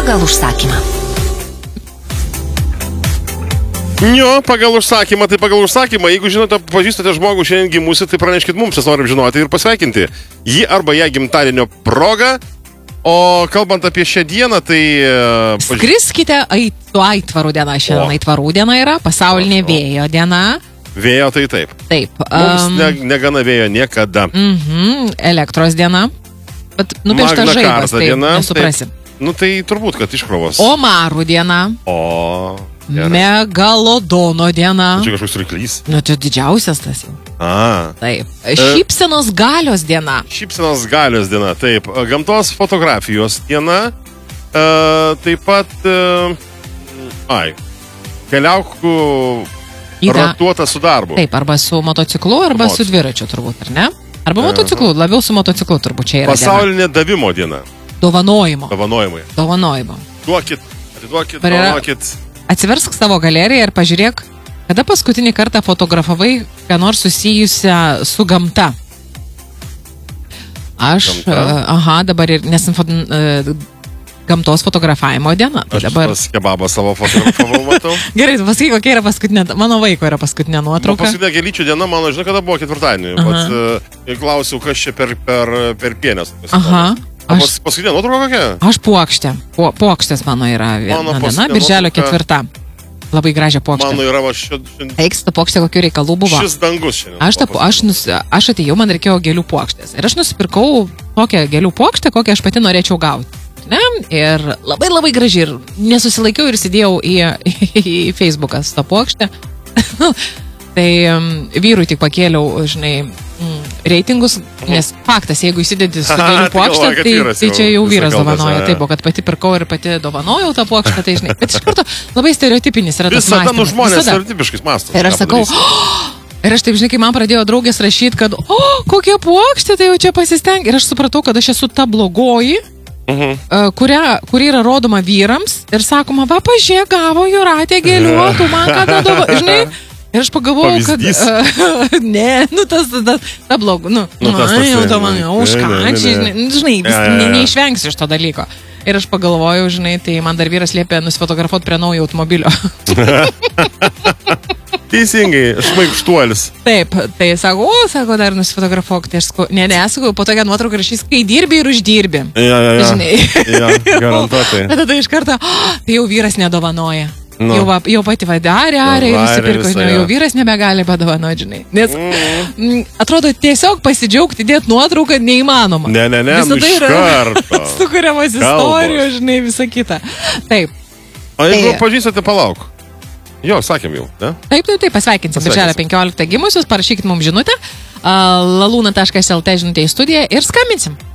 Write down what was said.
pagal užsakymą. Jo, pagal užsakymą, tai pagal užsakymą. Jeigu žinote, pažįstate žmogų šiandien gimusi, tai praneškit mums, mes norim žinoti ir pasveikinti jį arba ją gimtadienio proga. O kalbant apie šią dieną, tai... Skriskite su aitvarų diena. Šiandien aitvarų diena yra, pasaulinė vėjo diena. Vėjo tai taip. Taip. Mums negana vėjo niekada. Elektros diena. Bet nupiešta žaibas, tai nesuprasim. Nu tai turbūt, kad iškrovos. Omarų diena. Megalodono diena. Čia kažkoks ryklys. Nu, čia didžiausias tas jau. Taip. Šypsenos galios diena. Šypsenos galios diena, taip. Gamtos fotografijos diena. Taip pat... Keliauk ratuota su darbu. Taip, arba su motociklu, arba su dviračiu turbūt, ar ne? Arba motociklu, labiau su motociklu turbūt čia yra diena. Pasaulinė davimo diena. Dovanojimo. Dovanojimo. Atiduokit, dovanokit. Atsiversk savo galeriją ir pažiūrėk, kada paskutinį kartą fotografavai ką nors susijusią su gamta. Aš, dabar ir gamtos fotografavimo diena. Aš pas kebabą savo fotografavau, matau. Gerai, tu pasakyk, kokia yra paskutinė, mano vaiko yra paskutinė nuotrauka. Paskutinė gėlyčių diena, mano, žinai, kada buvo ketvirtadienį. Pats klausiau, kas čia per pienės. Paskutinė nuotrauka kokia? Aš puokštė. Puokštės mano yra viena diena, birželio 4. Labai gražią puokštę. Mano yra Eiks, ta puokštė kokių reikalų buvo. Šis dangus šiandien. Aš atėjau, man reikėjo gėlių puokštės. Ir aš nusipirkau tokią gėlių puokštę, kokią aš pati norėčiau gauti. Ne? Ir labai graži. Ir nesusilaikiau ir įsidėjau į Facebooką su tą puokštę. Tai vyrui tik pakėliau, žinai, reitingus, nes faktas, jeigu įsidedi su gėlių puokštę, tai čia jau vyras dovanoja. Taip, kad pati pirkau ir pati dovanojau tą puokštę, tai žinai. Bet iš karto labai stereotipinis yra tas mąstymas. Visada nu žmonės stereotipiškais mąstos. Ir aš sakau, ir aš taip, žinai, kai man pradėjo draugės rašyti, kad, kokia puokštė, tai jau čia pasisteng. Ir aš supratau, kad aš esu ta blogoji, kuri yra rodoma vyrams ir sakoma, va, pažiūrėk, gavo Jūratė gėlių, tu man kada dovanoji, žinai. Ir aš pagalvojau, kad... Ne, ta blogu, jau dovanoju, už ką, žinai, neišvengsiu iš to dalyko. Ir aš pagalvojau, žinai, tai man dar vyras liepė nusifotografuoti prie naujo automobilio. Teisingai, šmaikštuolis. Taip, tai sako, dar nusifotografuok. Tai aš sakau, sakau, po tokią nuotrauką rašys, kai dirbi ir uždirbi. Žinai. Garantuotai. Bet tada iš karto, tai jau vyras nedovanoja. Jau pati vadarė ir nusipirko, jau vyras nebegali padovanoti, žinai. Nes atrodo, tiesiog pasidžiaugti, dėti nuotrauką neįmanoma. Ne, visada yra sukuriamas istorijos, žinai, visa kita. Taip. O jeigu pažįstate, palauk. Jo, sakėm jau, ne? Taip, pasveikinsim. Birželio 15 gimusius, parašykit mums žinutę, laluna.lt žinutė į studiją ir skambinsim.